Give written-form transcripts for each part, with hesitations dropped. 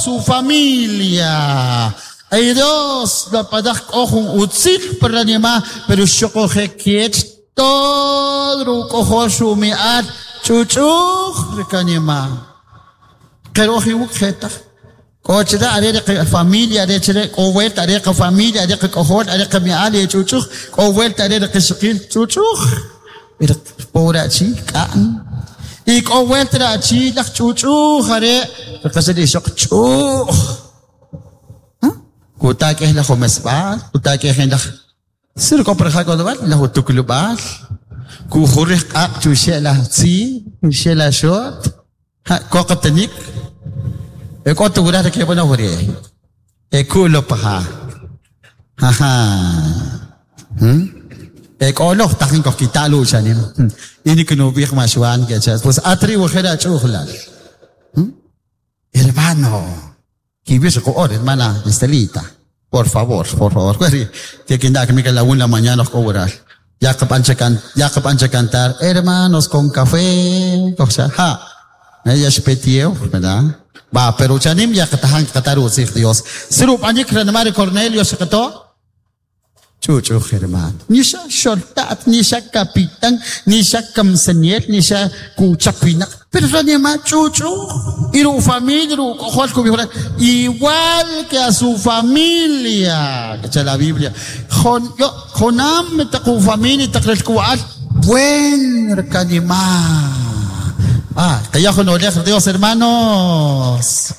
su familia. Ay Dios, la padak ohun utsil para nima, pero shoko heket todo koho shumiat chuchuch rekanima. Pero hiuk heta. Coche da are que familia are chere ko vuelta are que familia are que cohort are que mi ali chuchuch ko vuelta are que shikil chuchuch. Pero pobre chica. Y ko vuelta chi dak chuchuch are que se dice chuchuch. Kuta ke la khomesba, kuta ke la sir ko perha ko dawat la hutuklubat. Ku khurih ak chu shela si, shela shot. Ha ko qatanik. E ko tu gura ke bona hore. E ku lo paha. Ha ha. E ko lo takin ko kitalo chanim. Ini kuno bi khmashwan ke chas. Pues atri wo khada chukhla. Hermano. Quibes ko hermana Estelita. Por favor. Que quien da que me la 1 de la mañana cobrar. Ya que pancha cantar, hermanos con café, o sea, ella es petio, ¿verdad? Va, pero chanim ya que tahan kataru sich Dios. Sirup anik renamare Cornelio se cató. Chuchu hermano. Ni siya shortat, ni siya kapitan, ni siya kamsanyet, ni siya kuchapinak. Pero ranima chuchu. Iru familia, igual que a su familia. Que la Biblia. Jonam me taku familia, takrelkuat. Buen rekanima. Kaya honor Dios, hermanos.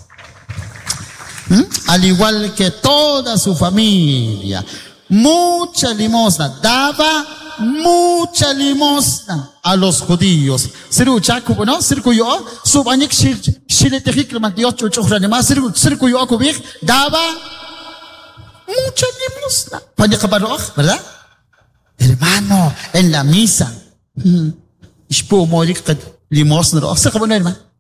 Al igual que toda su familia. Mucha limosna, daba mucha limosna a los judíos. Siru chaku, ¿no? Sirku yo, subanik shiletejik Dios chuchranema, sirku yo kubik, daba mucha limosna. Panikabaroj, ¿verdad? Hermano, en la misa. Ishpu morik limosna, ¿se cómo no, hermano?